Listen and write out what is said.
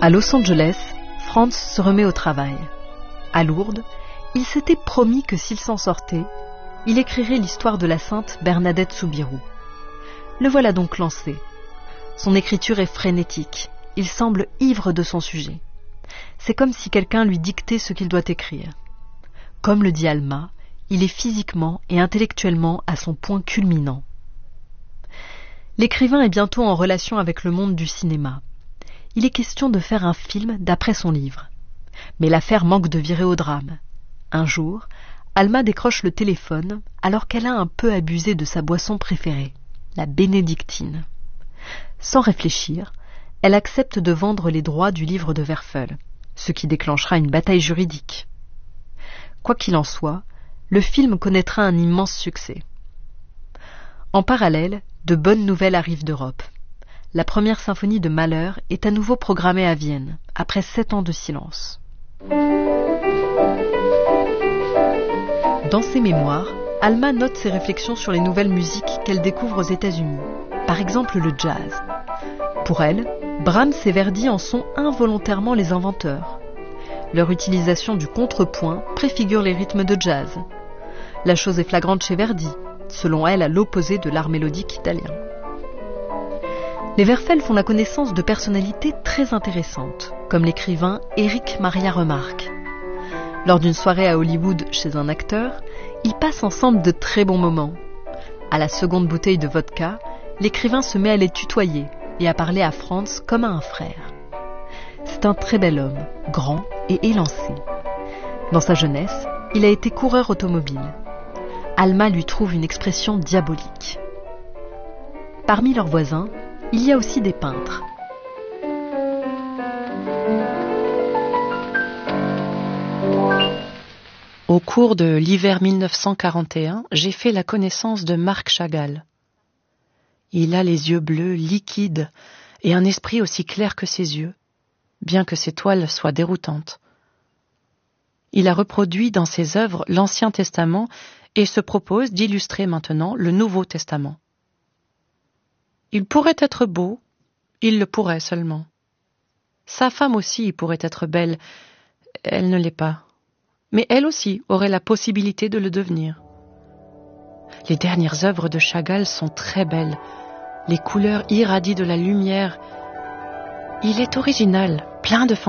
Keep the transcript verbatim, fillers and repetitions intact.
À Los Angeles, Franz se remet au travail. À Lourdes, il s'était promis que s'il s'en sortait, il écrirait l'histoire de la sainte Bernadette Soubirous. Le voilà donc lancé. Son écriture est frénétique. Il semble ivre de son sujet. C'est comme si quelqu'un lui dictait ce qu'il doit écrire. Comme le dit Alma, il est physiquement et intellectuellement à son point culminant. L'écrivain est bientôt en relation avec le monde du cinéma. Il est question de faire un film d'après son livre. Mais l'affaire manque de virer au drame. Un jour, Alma décroche le téléphone alors qu'elle a un peu abusé de sa boisson préférée, la bénédictine. Sans réfléchir, elle accepte de vendre les droits du livre de Werfel, ce qui déclenchera une bataille juridique. Quoi qu'il en soit, le film connaîtra un immense succès. En parallèle, de bonnes nouvelles arrivent d'Europe. La première symphonie de Mahler est à nouveau programmée à Vienne, après sept ans de silence. Dans ses mémoires, Alma note ses réflexions sur les nouvelles musiques qu'elle découvre aux États-Unis, par exemple le jazz. Pour elle, Brahms et Verdi en sont involontairement les inventeurs. Leur utilisation du contrepoint préfigure les rythmes de jazz. La chose est flagrante chez Verdi, selon elle à l'opposé de l'art mélodique italien. Les Werfel font la connaissance de personnalités très intéressantes, comme l'écrivain Éric Maria Remarque. Lors d'une soirée à Hollywood chez un acteur, ils passent ensemble de très bons moments. À la seconde bouteille de vodka, l'écrivain se met à les tutoyer et à parler à Franz comme à un frère. C'est un très bel homme, grand et élancé. Dans sa jeunesse, il a été coureur automobile. Alma lui trouve une expression diabolique. Parmi leurs voisins, il y a aussi des peintres. Au cours de l'hiver mille neuf cent quarante et un, j'ai fait la connaissance de Marc Chagall. Il a les yeux bleus, liquides, et un esprit aussi clair que ses yeux, bien que ses toiles soient déroutantes. Il a reproduit dans ses œuvres l'Ancien Testament et se propose d'illustrer maintenant le Nouveau Testament. Il pourrait être beau, il le pourrait seulement. Sa femme aussi pourrait être belle, elle ne l'est pas. Mais elle aussi aurait la possibilité de le devenir. Les dernières œuvres de Chagall sont très belles. Les couleurs irradient de la lumière. Il est original, plein de fantaisie.